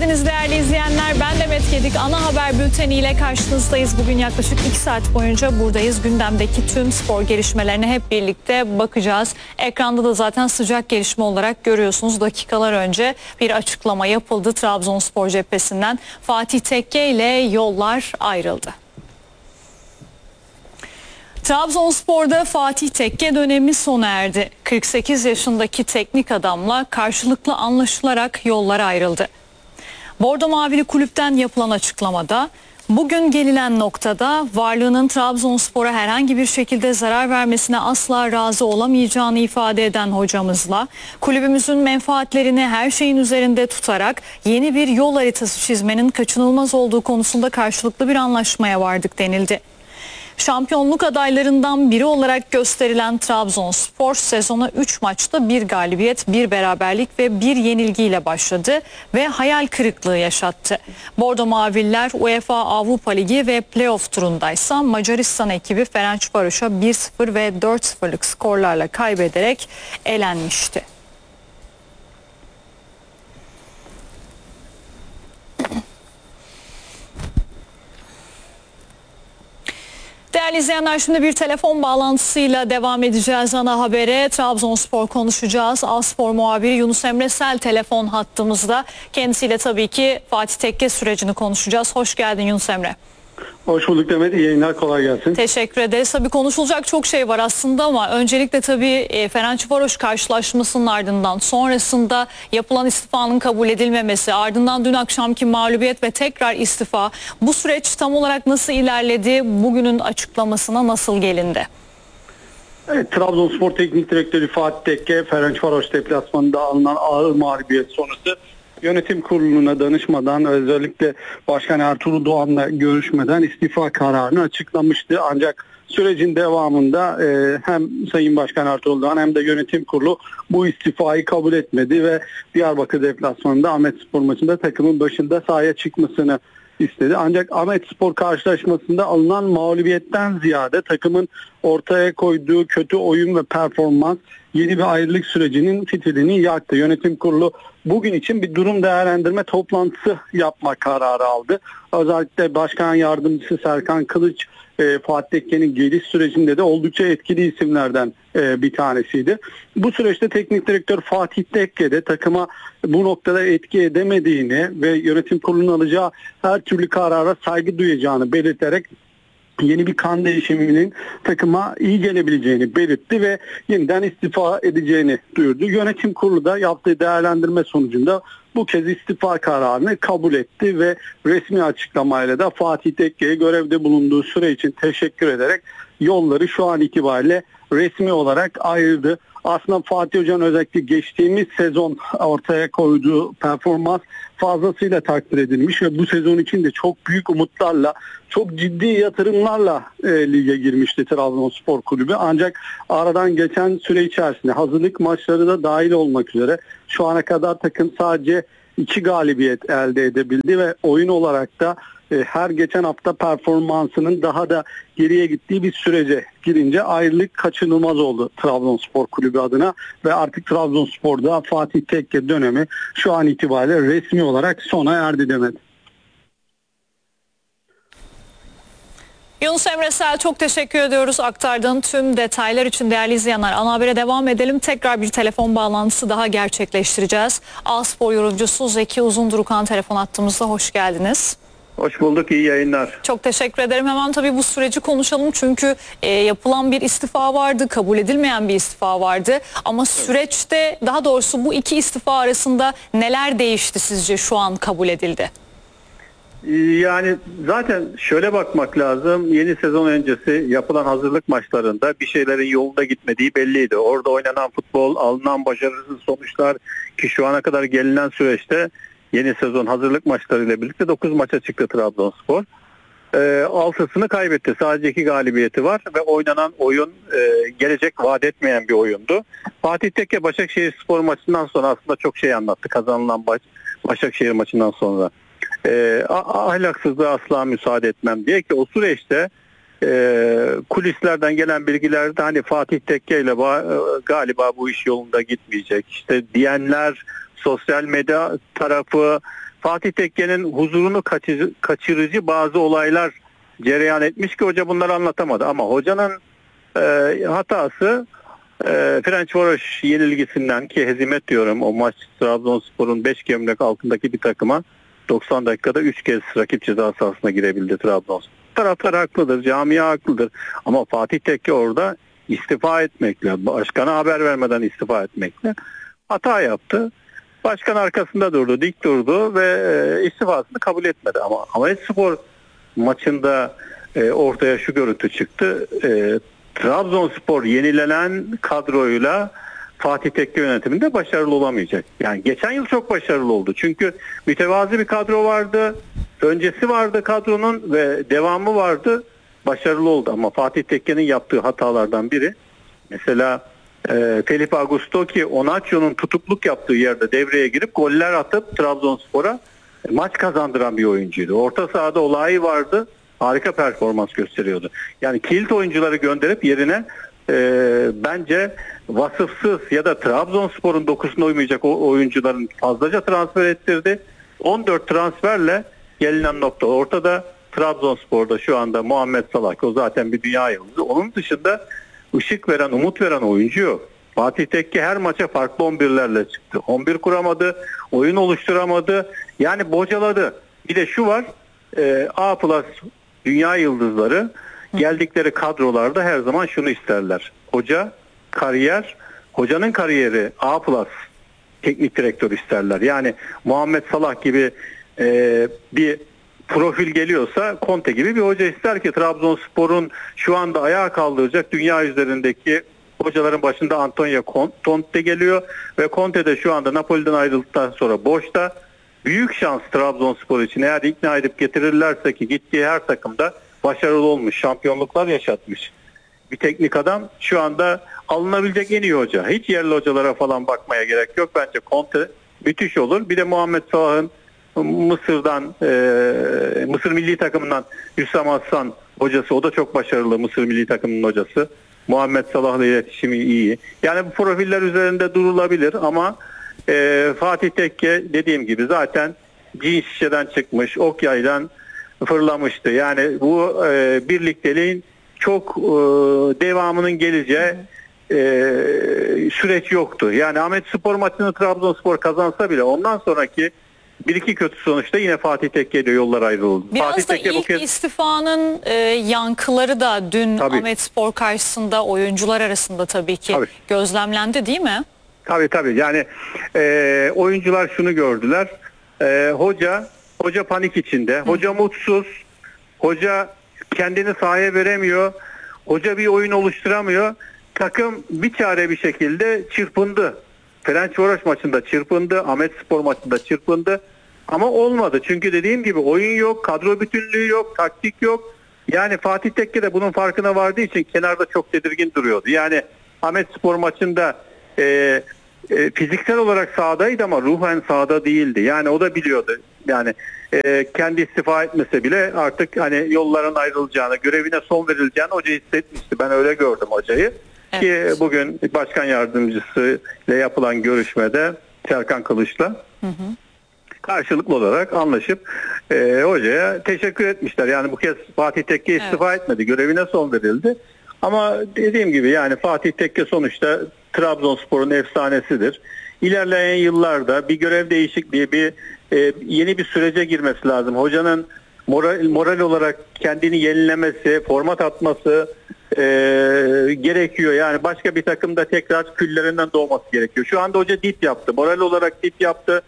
geldiniz değerli izleyenler. Ben Demet Gedik. Ana haber bülteniyle karşınızdayız. Bugün yaklaşık 2 saat boyunca buradayız. Gündemdeki tüm spor gelişmelerine hep birlikte bakacağız. Ekranda da zaten sıcak gelişme olarak görüyorsunuz. Dakikalar önce bir açıklama yapıldı Trabzonspor cephesinden. Fatih Tekke ile yollar ayrıldı. Trabzonspor'da Fatih Tekke dönemi sona erdi. 48 yaşındaki teknik adamla karşılıklı anlaşılarak yollar ayrıldı. Bordo Mavili kulüpten yapılan açıklamada bugün gelinen noktada varlığının Trabzonspor'a herhangi bir şekilde zarar vermesine asla razı olamayacağını ifade eden hocamızla kulübümüzün menfaatlerini her şeyin üzerinde tutarak yeni bir yol haritası çizmenin kaçınılmaz olduğu konusunda karşılıklı bir anlaşmaya vardık denildi. Şampiyonluk adaylarından biri olarak gösterilen Trabzonspor sezona 3 maçta 1 galibiyet, 1 beraberlik ve 1 yenilgiyle başladı ve hayal kırıklığı yaşattı. Bordo Maviller UEFA Avrupa Ligi ve playoff turundaysa Macaristan ekibi Ferencvaros'a 1-0 ve 4-0'lık skorlarla kaybederek elenmişti. Değerli izleyenler, şimdi bir telefon bağlantısıyla devam edeceğiz ana habere. Trabzonspor konuşacağız. A-Spor muhabiri Yunus Emre Sel telefon hattımızda. Kendisiyle tabii ki Fatih Tekke sürecini konuşacağız. Hoş geldin Yunus Emre. Hoş bulduk Demet. İyi yayınlar, kolay gelsin. Teşekkür ederiz. Tabii konuşulacak çok şey var aslında ama öncelikle tabii Ferencvaros karşılaşmasının ardından sonrasında yapılan istifanın kabul edilmemesi, ardından dün akşamki mağlubiyet ve tekrar istifa. Bu süreç tam olarak nasıl ilerledi? Bugünün açıklamasına nasıl gelindi? Evet, Trabzonspor Teknik Direktörü Fatih Tekke, Ferencvaros deplasmanında alınan ağır mağlubiyet sonrası yönetim kuruluna danışmadan, özellikle Başkan Ertuğrul Doğan'la görüşmeden istifa kararını açıklamıştı. Ancak sürecin devamında hem Sayın Başkan Ertuğrul Doğan hem de yönetim kurulu bu istifayı kabul etmedi ve Diyarbakır deplasmanında Ahmetspor maçında takımın başında sahaya çıkmasını istedi. Ancak Ahmetspor karşılaşmasında alınan mağlubiyetten ziyade takımın ortaya koyduğu kötü oyun ve performans yeni bir ayrılık sürecinin fitilini yaktı. Yönetim kurulu bugün için bir durum değerlendirme toplantısı yapma kararı aldı. Özellikle Başkan Yardımcısı Serkan Kılıç, Fatih Tekke'nin geliş sürecinde de oldukça etkili isimlerden bir tanesiydi. Bu süreçte teknik direktör Fatih Tekke de takıma bu noktada etki edemediğini ve yönetim kurulunun alacağı her türlü karara saygı duyacağını belirterek yeni bir kan değişiminin takıma iyi gelebileceğini belirtti ve yeniden istifa edeceğini duyurdu. Yönetim kurulu da yaptığı değerlendirme sonucunda bu kez istifa kararını kabul etti ve resmi açıklamayla da Fatih Tekke'ye görevde bulunduğu süre için teşekkür ederek yolları şu an itibariyle resmi olarak ayırdı. Aslında Fatih Hoca'nın özellikle geçtiğimiz sezon ortaya koyduğu performans fazlasıyla takdir edilmiş ve bu sezon için de çok büyük umutlarla, çok ciddi yatırımlarla lige girmişti Trabzonspor Kulübü. Ancak aradan geçen süre içerisinde hazırlık maçları da dahil olmak üzere şu ana kadar takım sadece 2 galibiyet elde edebildi ve oyun olarak da her geçen hafta performansının daha da geriye gittiği bir sürece girince ayrılık kaçınılmaz oldu Trabzonspor Kulübü adına ve artık Trabzonspor'da Fatih Tekke dönemi şu an itibariyle resmi olarak sona erdi Demet. Yunus Emre Sel, çok teşekkür ediyoruz aktardığın tüm detaylar için. Değerli izleyenler, ana habere devam edelim. Tekrar bir telefon bağlantısı daha gerçekleştireceğiz. A-Spor yorumcusu Zeki Uzundurukan telefon attığımızda. Hoş geldiniz. Hoş bulduk, iyi yayınlar. Çok teşekkür ederim. Hemen tabii bu süreci konuşalım çünkü yapılan bir istifa vardı, kabul edilmeyen bir istifa vardı. Ama süreçte, daha doğrusu bu iki istifa arasında neler değişti sizce şu an kabul edildi? Yani zaten şöyle bakmak lazım. Yeni sezon öncesi yapılan hazırlık maçlarında bir şeylerin yolunda gitmediği belliydi. Orada oynanan futbol, alınan başarısız sonuçlar ki şu ana kadar gelinen süreçte yeni sezon hazırlık maçlarıyla birlikte 9 maça çıktı Trabzonspor. 6'sını kaybetti. Sadece 2 galibiyeti var ve oynanan oyun gelecek vaat etmeyen bir oyundu. Fatih Tekke Başakşehirspor maçından sonra aslında çok şey anlattı. Kazanılan Başakşehir maçından sonra. Ahlaksızlığa asla müsaade etmem diye ki o süreçte kulislerden gelen bilgilerde hani Fatih Tekke ile galiba bu iş yolunda gitmeyecek. İşte diyenler, sosyal medya tarafı, Fatih Tekke'nin huzurunu kaçırıcı bazı olaylar cereyan etmiş ki hoca bunları anlatamadı. Ama hocanın hatası Ferencvaros yenilgisinden, ki hezimet diyorum, o maç Trabzonspor'un 5 gömlek altındaki bir takıma 90 dakikada 3 kez rakip ceza sahasına girebildi Trabzonspor. Taraftar haklıdır, camia haklıdır. Ama Fatih Tekke orada istifa etmekle, başkana haber vermeden istifa etmekle hata yaptı. Başkan arkasında durdu, dik durdu ve istifasını kabul etmedi. Ama Ahmetspor maçında ortaya şu görüntü çıktı. Trabzonspor yenilenen kadroyla Fatih Tekke yönetiminde başarılı olamayacak. Yani geçen yıl çok başarılı oldu. Çünkü mütevazi bir kadro vardı. Öncesi vardı kadronun ve devamı vardı. Başarılı oldu. Ama Fatih Tekke'nin yaptığı hatalardan biri, mesela Felipe Augusto, ki Onaçio'nun tutukluk yaptığı yerde devreye girip goller atıp Trabzonspor'a maç kazandıran bir oyuncuydu. Orta sahada olayı vardı. Harika performans gösteriyordu. Yani kilit oyuncuları gönderip yerine bence vasıfsız ya da Trabzonspor'un dokusuna uymayacak o oyuncuların fazlaca transfer ettirdi. 14 transferle gelinen nokta ortada. Trabzonspor'da şu anda Muhammed Salah, o zaten bir dünya yıldızı. Onun dışında ışık veren, umut veren oyuncu yok. Fatih Tekke her maça farklı 11'lerle çıktı. 11 kuramadı, oyun oluşturamadı. Yani bocaladı. Bir de şu var, A+ dünya yıldızları geldikleri kadrolarda her zaman şunu isterler: hocanın kariyeri A+ teknik direktör isterler. Yani Muhammed Salah gibi bir profil geliyorsa Conte gibi bir hoca ister ki Trabzonspor'un şu anda ayağa kaldıracak dünya üzerindeki hocaların başında Antonio Conte geliyor ve Conte de şu anda Napoli'den ayrıldıktan sonra boşta. Büyük şans Trabzonspor için, eğer ikna edip getirirlerse, ki gittiği her takımda başarılı olmuş, şampiyonluklar yaşatmış bir teknik adam. Şu anda alınabilecek en iyi hoca. Hiç yerli hocalara falan bakmaya gerek yok. Bence Conte müthiş olur. Bir de Muhammed Salah'ın Mısır milli takımından Hüsam Aslan hocası, o da çok başarılı, Mısır milli takımının hocası. Muhammed Salah'la iletişimi iyi. Yani bu profiller üzerinde durulabilir ama Fatih Tekke dediğim gibi zaten cin şişeden çıkmış, ok yaydan fırlamıştı. Yani bu birlikteliğin çok devamının geleceği süreç yoktu. Yani Ahmetspor maçını Trabzonspor kazansa bile ondan sonraki bir iki kötü sonuçta yine Fatih Tekke ile yollar ayrıldı. Biraz Fatih da Tekke ilk istifanın yankıları da dün Ahmetspor karşısında oyuncular arasında tabii ki gözlemlendi, değil mi? Tabii. Yani oyuncular şunu gördüler. Hoca panik içinde. Hoca mutsuz. Hoca kendini sahaya veremiyor. Hoca bir oyun oluşturamıyor. Takım bir çare bir şekilde çırpındı. Ferencvaros maçında çırpındı. Ahmetspor maçında çırpındı. Ama olmadı. Çünkü dediğim gibi oyun yok, kadro bütünlüğü yok, taktik yok. Yani Fatih Tekke de bunun farkına vardığı için kenarda çok tedirgin duruyordu. Yani Ahmetspor maçında fiziksel olarak sahadaydı ama ruhen sahada değildi. Yani o da biliyordu. Yani kendi istifa etmese bile artık hani yolların ayrılacağını, görevine son verileceğini hoca hissetmişti. Ben öyle gördüm hocayı. Evet. Ki bugün başkan yardımcısı ile yapılan görüşmede Serkan Kılıç'la karşılıklı olarak anlaşıp hocaya teşekkür etmişler. Yani bu kez Fatih Tekke istifa etmedi. Görevine son verildi. Ama dediğim gibi yani Fatih Tekke sonuçta Trabzonspor'un efsanesidir. İlerleyen yıllarda bir görev değişikliği, yeni bir sürece girmesi lazım. Hocanın moral olarak kendini yenilemesi, format atması gerekiyor. Yani başka bir takımda tekrar küllerinden doğması gerekiyor. Şu anda hoca dip yaptı. Moral olarak dip yaptı.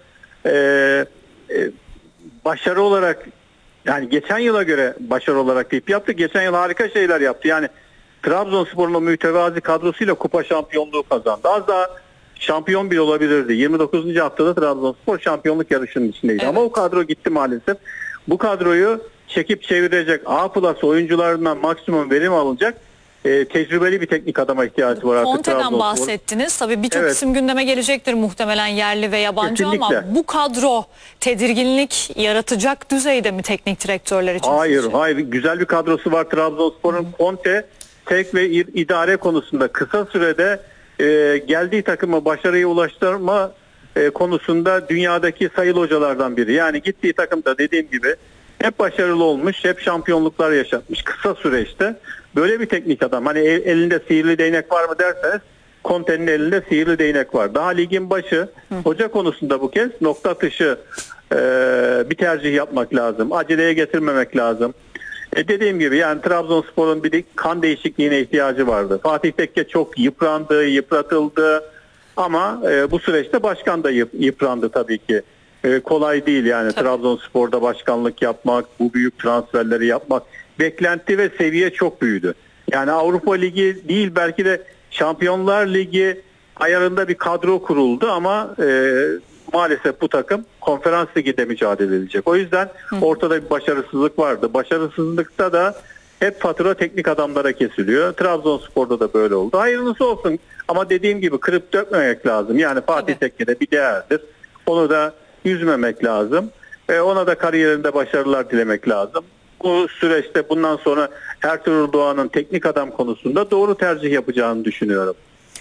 Başarı olarak, yani geçen yıla göre başarı olarak dip yaptı. Geçen yıl harika şeyler yaptı. Yani Trabzonspor'un o mütevazi kadrosuyla kupa şampiyonluğu kazandı. Az daha şampiyon bile olabilirdi. 29. haftada Trabzonspor şampiyonluk yarışının içindeydi. Evet. Ama o kadro gitti maalesef. Bu kadroyu çekip çevirecek, A+ oyuncularından maksimum verim alacak tecrübeli bir teknik adama ihtiyacı var artık. Conte'den bahsettiniz. Tabii birçok isim gündeme gelecektir muhtemelen, yerli ve yabancı. Kesinlikle. Ama bu kadro tedirginlik yaratacak düzeyde mi teknik direktörler için? Hayır. Güzel bir kadrosu var Trabzonspor'un. Conte tek ve idare konusunda kısa sürede geldiği takıma başarıya ulaştırma konusunda dünyadaki sayılı hocalardan biri. Yani gittiği takımda dediğim gibi hep başarılı olmuş, hep şampiyonluklar yaşatmış kısa süreçte. Böyle bir teknik adam. Hani elinde sihirli değnek var mı derseniz, Conte'nin elinde sihirli değnek var. Daha ligin başı. Hoca konusunda bu kez nokta atışı bir tercih yapmak lazım. Aceleye getirmemek lazım. Dediğim gibi yani Trabzonspor'un bir de kan değişikliğine ihtiyacı vardı. Fatih Tekke çok yıprandı, yıpratıldı. Ama bu süreçte başkan da yıprandı tabii ki. Kolay değil yani tabii. Trabzonspor'da başkanlık yapmak, bu büyük transferleri yapmak. Beklenti ve seviye çok büyüdü. Yani Avrupa Ligi değil, belki de Şampiyonlar Ligi ayarında bir kadro kuruldu ama maalesef bu takım Konferans Ligi'de mücadele edecek. O yüzden ortada bir başarısızlık vardı. Başarısızlıkta da hep fatura teknik adamlara kesiliyor. Trabzonspor'da da böyle oldu. Hayırlısı olsun ama dediğim gibi kırıp dökmemek lazım. Yani Fatih Tekke'de bir değerdir. Onu da üzmemek lazım. Ona da kariyerinde başarılar dilemek lazım. Bu süreçte bundan sonra Ertuğrul Doğan'ın teknik adam konusunda doğru tercih yapacağını düşünüyorum.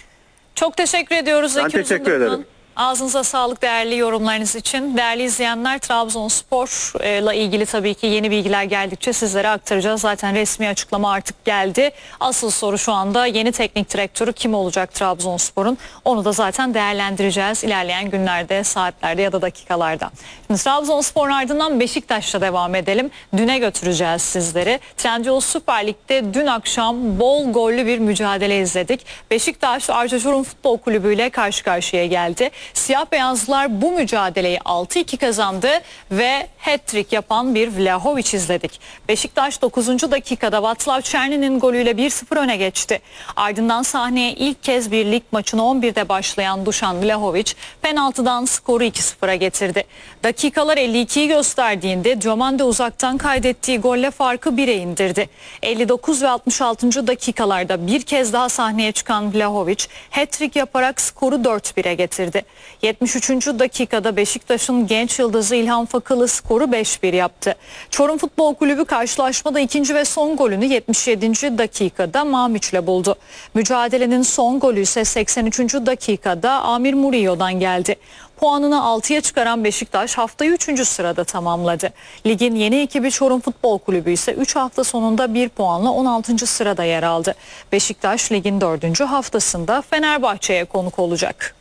Çok teşekkür ediyoruz. Ben teşekkür ederim. Ağzınıza sağlık değerli yorumlarınız için. Değerli izleyenler, Trabzonspor'la ilgili tabii ki yeni bilgiler geldikçe sizlere aktaracağız. Zaten resmi açıklama artık geldi. Asıl soru şu anda yeni teknik direktörü kim olacak Trabzonspor'un? Onu da zaten değerlendireceğiz ilerleyen günlerde, saatlerde ya da dakikalarda. Şimdi Trabzonspor'un ardından Beşiktaş'la devam edelim. Düne götüreceğiz sizleri. Trendyol Süper Lig'de dün akşam bol gollü bir mücadele izledik. Beşiktaş Arca Çorum Futbol Kulübü ile karşı karşıya geldi. Siyah beyazlılar bu mücadeleyi 6-2 kazandı ve hat-trick yapan bir Vlahovic izledik. Beşiktaş 9. dakikada Václav Černy'nin golüyle 1-0 öne geçti. Ardından sahneye ilk kez bir lig maçına 11'de başlayan Dušan Vlahovic penaltıdan skoru 2-0'a getirdi. Dakikalar 52'yi gösterdiğinde Diomande uzaktan kaydettiği golle farkı 1'e indirdi. 59 ve 66. dakikalarda bir kez daha sahneye çıkan Vlahovic hat-trick yaparak skoru 4-1'e getirdi. 73. dakikada Beşiktaş'ın genç yıldızı İlhan Fakılı skoru 5-1 yaptı. Çorum Futbol Kulübü karşılaşmada ikinci ve son golünü 77. dakikada Mamiç'le buldu. Mücadelenin son golü ise 83. dakikada Amir Murillo'dan geldi. Puanını 6'ya çıkaran Beşiktaş haftayı 3. sırada tamamladı. Ligin yeni ekibi Çorum Futbol Kulübü ise 3 hafta sonunda 1 puanla 16. sırada yer aldı. Beşiktaş ligin 4. haftasında Fenerbahçe'ye konuk olacak.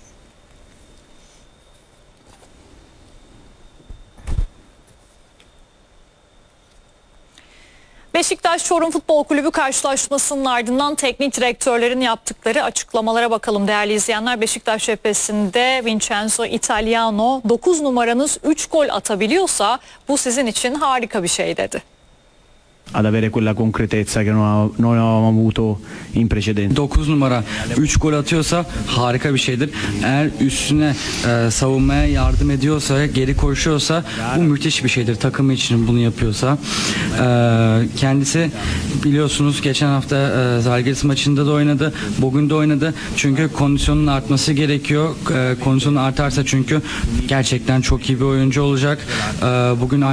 Beşiktaş Çorum Futbol Kulübü karşılaşmasının ardından teknik direktörlerin yaptıkları açıklamalara bakalım değerli izleyenler. Beşiktaş cephesinde Vincenzo Italiano 9 numaranız 3 gol atabiliyorsa bu sizin için harika bir şey dedi. Ad avere quella concretezza che non avevamo avuto in precedenza. 9 numara 3 gol atıyorsa harika bir şeydir. Eğer üstüne savunmaya yardım ediyorsa, geri koşuyorsa bu müthiş bir şeydir. Takım için bunu yapıyorsa. Kendisi biliyorsunuz geçen hafta Zalgiris maçında da oynadı. Bugün de oynadı. Çünkü kondisyonun artması gerekiyor. Kondisyonu artarsa çünkü gerçekten çok iyi bir oyuncu olacak. Bugün